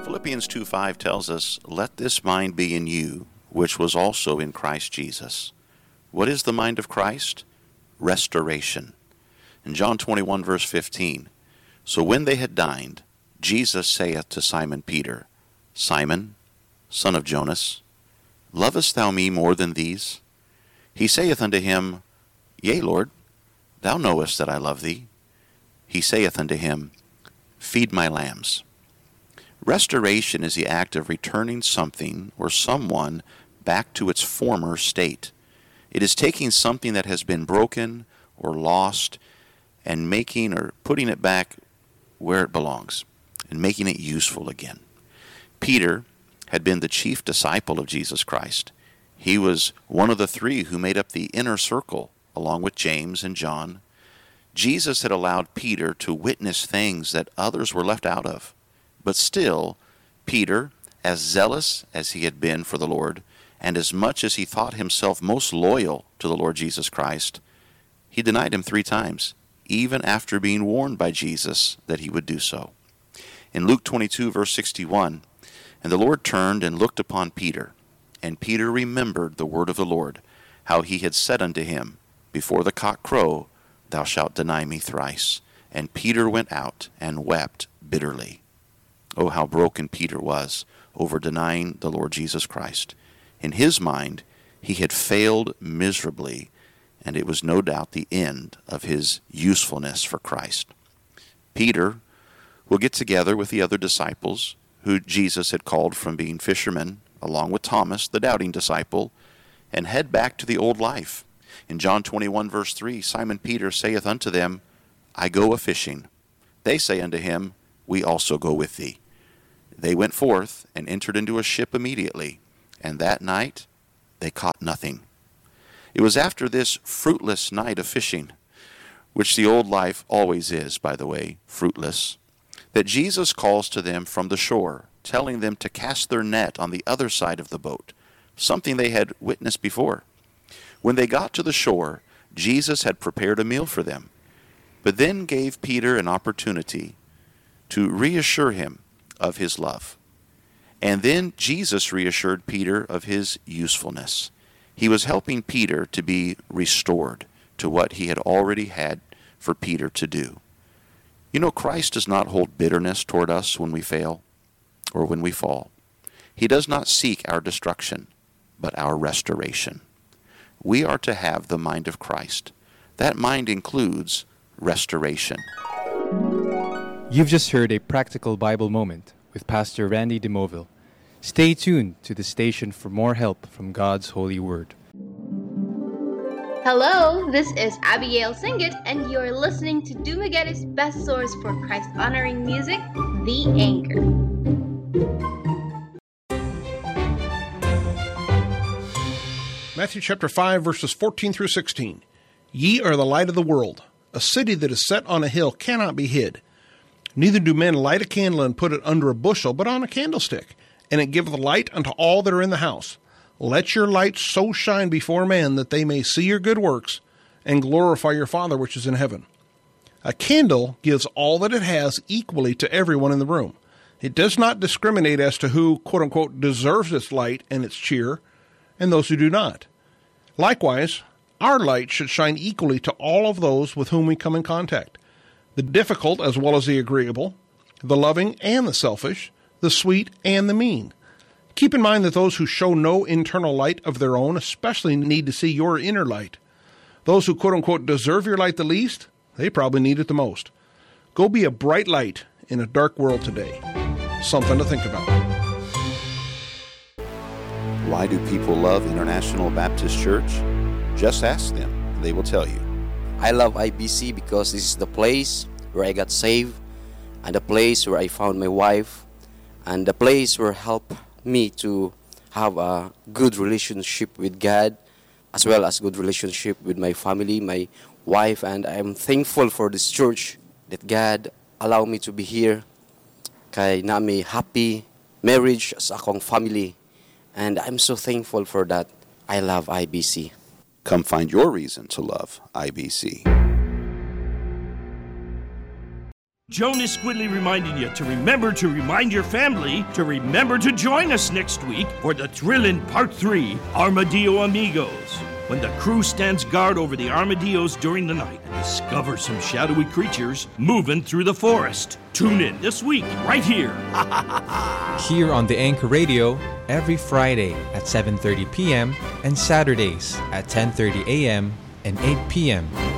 Philippians 2:5 tells us, "Let this mind be in you, which was also in Christ Jesus." What is the mind of Christ? Restoration. In John 21, verse 15, "So when they had dined, Jesus saith to Simon Peter, Simon, son of Jonas, lovest thou me more than these? He saith unto him, Yea, Lord, thou knowest that I love thee. He saith unto him, Feed my lambs." Restoration is the act of returning something or someone back to its former state. It is taking something that has been broken or lost and making or putting it back where it belongs and making it useful again. Peter had been the chief disciple of Jesus Christ. He was one of the three who made up the inner circle, along with James and John. Jesus had allowed Peter to witness things that others were left out of. But still, Peter, as zealous as he had been for the Lord, and as much as he thought himself most loyal to the Lord Jesus Christ, he denied him 3 times, even after being warned by Jesus that he would do so. In Luke 22, verse 61, "And the Lord turned and looked upon Peter, and Peter remembered the word of the Lord, how he had said unto him, Before the cock crow, thou shalt deny me thrice. And Peter went out and wept bitterly." Oh, how broken Peter was over denying the Lord Jesus Christ. In his mind, he had failed miserably, and it was no doubt the end of his usefulness for Christ. Peter will get together with the other disciples who Jesus had called from being fishermen, along with Thomas, the doubting disciple, and head back to the old life. In John 21, verse 3, Simon Peter saith unto them, I go a-fishing. They say unto him, We also go with thee. They went forth and entered into a ship immediately, and that night they caught nothing. It was after this fruitless night of fishing, which the old life always is, by the way, fruitless, that Jesus calls to them from the shore, telling them to cast their net on the other side of the boat, something they had witnessed before. When they got to the shore, Jesus had prepared a meal for them, but then gave Peter an opportunity to reassure him of his love. And then Jesus reassured Peter of his usefulness. He was helping Peter to be restored to what he had already had for Peter to do. You know, Christ does not hold bitterness toward us when we fail or when we fall. He does not seek our destruction, but our restoration. We are to have the mind of Christ. That mind includes restoration. You've just heard a practical Bible moment with Pastor Randy DeMoville. Stay tuned to the station for more help from God's holy word. Hello, this is Abigail Singit, and you're listening to Dumaguete's best source for Christ-honoring music, The Anchor. Matthew chapter 5, verses 14 through 16. Ye are the light of the world. A city that is set on a hill cannot be hid. Neither do men light a candle and put it under a bushel, but on a candlestick, and it giveth light unto all that are in the house. Let your light so shine before men that they may see your good works and glorify your Father which is in heaven. A candle gives all that it has equally to everyone in the room. It does not discriminate as to who, quote-unquote, deserves its light and its cheer, and those who do not. Likewise, our light should shine equally to all of those with whom we come in contact, the difficult as well as the agreeable, the loving and the selfish, the sweet and the mean. Keep in mind that those who show no internal light of their own especially need to see your inner light. Those who, quote-unquote, deserve your light the least, they probably need it the most. Go be a bright light in a dark world today. Something to think about. Why do people love International Baptist Church? Just ask them, and they will tell you. I love IBC because this is the place where I got saved, and the place where I found my wife, and the place where helped me to have a good relationship with God, as well as good relationship with my family, my wife, and I am thankful for this church that God allowed me to be here. Kay na may happy marriage sa akong family, and I'm so thankful for that. I love IBC. Come find your reason to love IBC. Jonas Squidley reminding you to remember to remind your family to remember to join us next week for the thrilling Part 3, Armadillo Amigos, when the crew stands guard over the armadillos during the night and discovers some shadowy creatures moving through the forest. Tune in this week, right here. Here on the Anchor Radio, every Friday at 7:30 p.m. and Saturdays at 10:30 a.m. and 8 p.m.